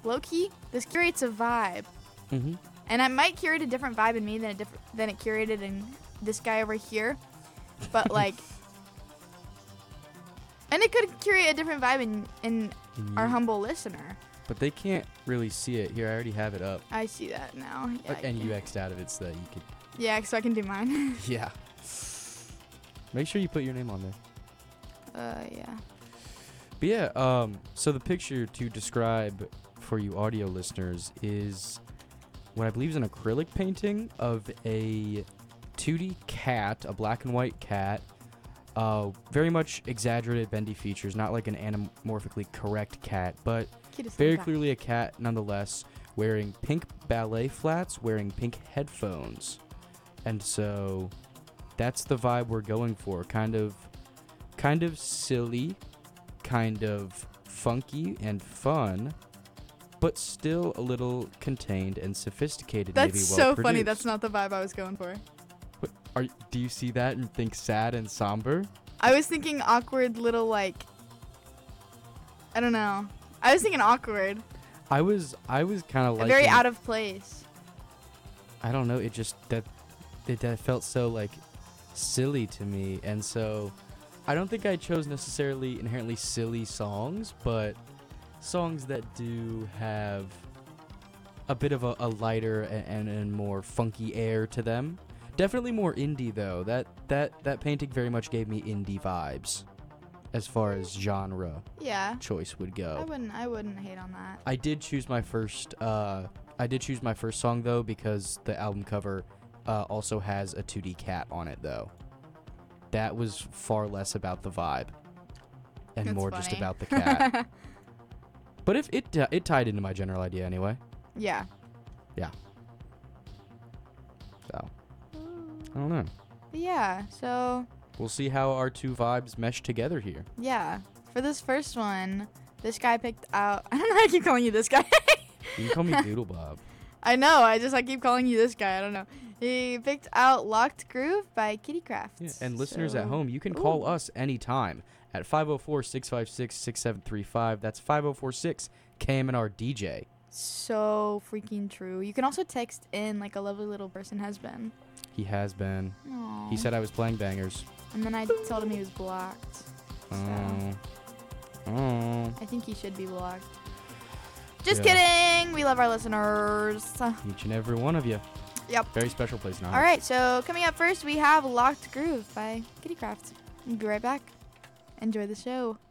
low-key, this curates a vibe. Mm-hmm. And I might curate a different vibe in me than it curated in this guy over here. But, like... and it could curate a different vibe in our humble listener. But they can't really see it. Here, I already have it up. I see that now. Yeah, And you X'd out of it so that you could... Yeah, so I can do mine. Yeah. Make sure you put your name on there. Yeah. But yeah, so the picture to describe for you audio listeners is what I believe is an acrylic painting of a 2D cat, a black and white cat. Very much exaggerated bendy features, not like an anamorphically correct cat, but very clearly a cat nonetheless, wearing pink ballet flats, wearing pink headphones. And so that's the vibe we're going for. Kind of silly, kind of funky and fun, but still a little contained and sophisticated. That's maybe so well-produced. funny. That's not the vibe I was going for. Do you see that and think sad and somber? I was thinking awkward little, like, I don't know. I was thinking awkward. I was kind of like very out of place. I don't know. It just that felt so like silly to me, and so I don't think I chose necessarily inherently silly songs, but songs that do have a bit of a lighter and more funky air to them. Definitely more indie though. That painting very much gave me indie vibes, as far as genre choice would go. I wouldn't hate on that. I did choose my first song though because the album cover also has a 2D cat on it though. That was far less about the vibe and That's more funny. just about the cat. But if it tied into my general idea anyway. Yeah. Yeah. So I don't know. But yeah, so We'll see how our two vibes mesh together here. yeah. For this first one, this guy picked out I don't know, I keep calling you this guy. You can call me Doodle Bob. I know, I keep calling you this guy, I don't know. He picked out Locked Groove by Kitty Crafts. Yeah, and listeners at home, you can call us anytime at 504-656-6735. That's 504-6-KMNR DJ. So freaking true. You can also text in like a lovely little person has been. He has been. Aww. He said I was playing bangers. And then I told him he was blocked. So Oh. I think he should be blocked. Just kidding. We love our listeners. Each and every one of you. Yep. Very special place now. All right. So coming up first, we have Locked Groove by Kitty Crafts. We'll be right back. Enjoy the show.